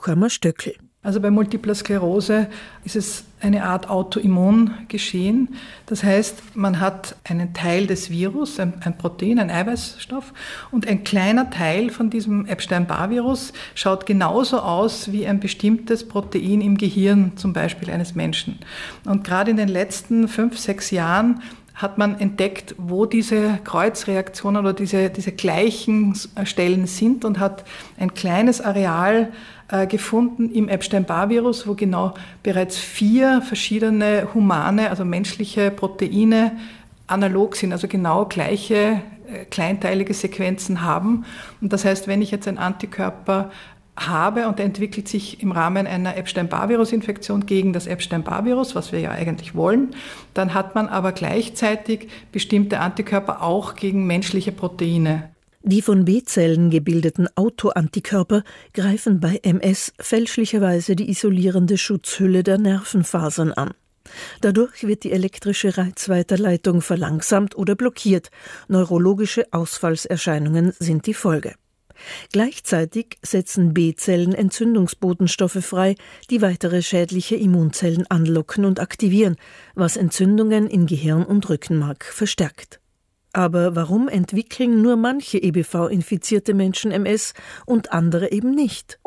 Buchhammer-Stöckl. Also bei Multipler Sklerose ist es eine Art Autoimmungeschehen. Das heißt, man hat einen Teil des Virus, ein Protein, ein Eiweißstoff, und ein kleiner Teil von diesem Epstein-Barr-Virus schaut genauso aus wie ein bestimmtes Protein im Gehirn, zum Beispiel eines Menschen. Und gerade in den letzten 5-6 Jahren hat man entdeckt, wo diese Kreuzreaktionen oder diese gleichen Stellen sind und hat ein kleines Areal gefunden im Epstein-Barr-Virus, wo genau bereits 4 verschiedene humane, also menschliche Proteine analog sind, also genau gleiche kleinteilige Sequenzen haben. Und das heißt, wenn ich jetzt einen Antikörper habe und der entwickelt sich im Rahmen einer Epstein-Barr-Virus-Infektion gegen das Epstein-Barr-Virus, was wir ja eigentlich wollen, dann hat man aber gleichzeitig bestimmte Antikörper auch gegen menschliche Proteine. Die von B-Zellen gebildeten Autoantikörper greifen bei MS fälschlicherweise die isolierende Schutzhülle der Nervenfasern an. Dadurch wird die elektrische Reizweiterleitung verlangsamt oder blockiert. Neurologische Ausfallserscheinungen sind die Folge. Gleichzeitig setzen B-Zellen Entzündungsbotenstoffe frei, die weitere schädliche Immunzellen anlocken und aktivieren, was Entzündungen in Gehirn und Rückenmark verstärkt. Aber warum entwickeln nur manche EBV-infizierte Menschen MS und andere eben nicht?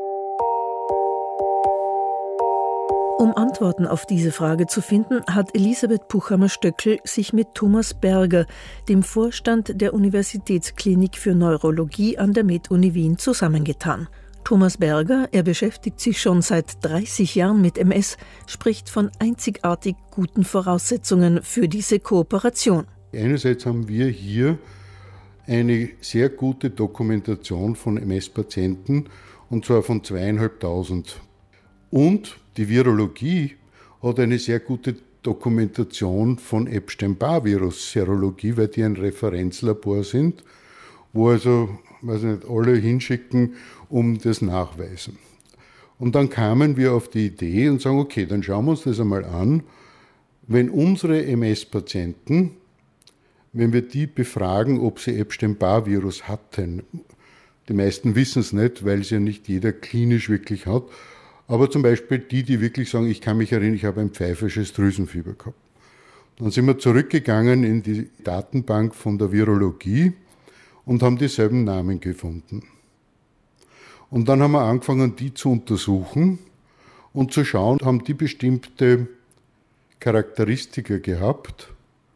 Um Antworten auf diese Frage zu finden, hat Elisabeth Buchhammer-Stöckl sich mit Thomas Berger, dem Vorstand der Universitätsklinik für Neurologie an der MedUni Wien, zusammengetan. Thomas Berger, er beschäftigt sich schon seit 30 Jahren mit MS, spricht von einzigartig guten Voraussetzungen für diese Kooperation. Einerseits haben wir hier eine sehr gute Dokumentation von MS-Patienten, und zwar von 2.500. Und die Virologie hat eine sehr gute Dokumentation von Epstein-Barr-Virus-Serologie, weil die ein Referenzlabor sind, wo also alle hinschicken, um das nachweisen. Und dann kamen wir auf die Idee und sagen, okay, dann schauen wir uns das einmal an, wenn unsere MS-Patienten, wenn wir die befragen, ob sie Epstein-Barr-Virus hatten. Die meisten wissen es nicht, weil es ja nicht jeder klinisch wirklich hat. Aber zum Beispiel die wirklich sagen, ich kann mich erinnern, ich habe ein pfeifisches Drüsenfieber gehabt. Dann sind wir zurückgegangen in die Datenbank von der Virologie und haben dieselben Namen gefunden. Und dann haben wir angefangen, die zu untersuchen und zu schauen, haben die bestimmte Charakteristika gehabt,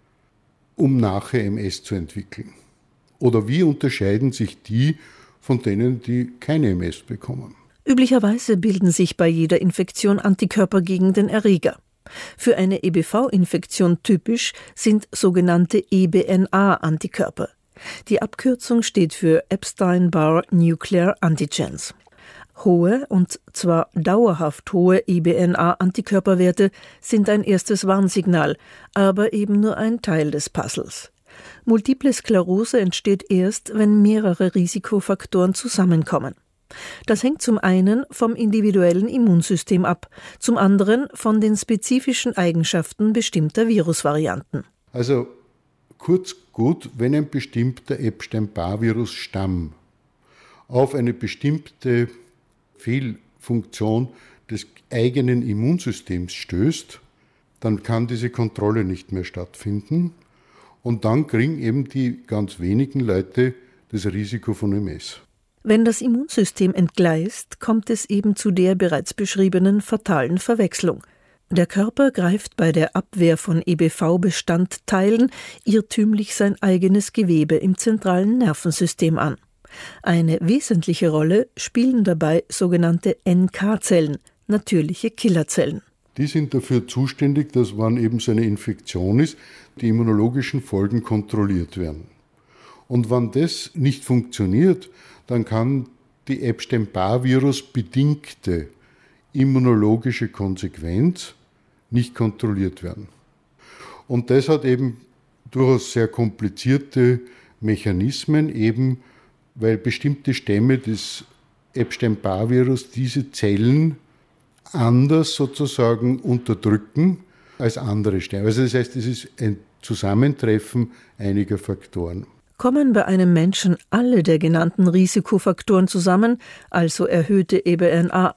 um nachher MS zu entwickeln? Oder wie unterscheiden sich die von denen, die keine MS bekommen? Üblicherweise bilden sich bei jeder Infektion Antikörper gegen den Erreger. Für eine EBV-Infektion typisch sind sogenannte EBNA-Antikörper. Die Abkürzung steht für Epstein-Barr Nuclear Antigens. Hohe, und zwar dauerhaft hohe EBNA-Antikörperwerte sind ein erstes Warnsignal, aber eben nur ein Teil des Puzzles. Multiple Sklerose entsteht erst, wenn mehrere Risikofaktoren zusammenkommen. Das hängt zum einen vom individuellen Immunsystem ab, zum anderen von den spezifischen Eigenschaften bestimmter Virusvarianten. Also kurz gut, wenn ein bestimmter Epstein-Barr-Virus-Stamm auf eine bestimmte Fehlfunktion des eigenen Immunsystems stößt, dann kann diese Kontrolle nicht mehr stattfinden und dann kriegen eben die ganz wenigen Leute das Risiko von MS. Wenn das Immunsystem entgleist, kommt es eben zu der bereits beschriebenen fatalen Verwechslung. Der Körper greift bei der Abwehr von EBV-Bestandteilen irrtümlich sein eigenes Gewebe im zentralen Nervensystem an. Eine wesentliche Rolle spielen dabei sogenannte NK-Zellen, natürliche Killerzellen. Die sind dafür zuständig, dass, wenn eben so eine Infektion ist, die immunologischen Folgen kontrolliert werden. Und wenn das nicht funktioniert, dann kann die Epstein-Barr-Virus-bedingte immunologische Konsequenz nicht kontrolliert werden. Und das hat eben durchaus sehr komplizierte Mechanismen, eben weil bestimmte Stämme des Epstein-Barr-Virus diese Zellen anders sozusagen unterdrücken als andere Stämme. Also das heißt, es ist ein Zusammentreffen einiger Faktoren. Kommen bei einem Menschen alle der genannten Risikofaktoren zusammen, also erhöhte EBNA